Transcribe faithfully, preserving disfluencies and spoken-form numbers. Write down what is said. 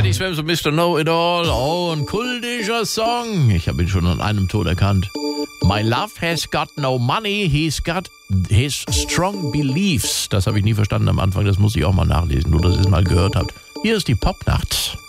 Danny Swims und Mister Know-It-All. Oh, ein kultischer Song. Ich habe ihn schon an einem Ton erkannt. My love has got no money, he's got his strong beliefs. Das habe ich nie verstanden am Anfang, das muss ich auch mal nachlesen, nur dass ihr es mal gehört habt. Hier ist die Popnacht.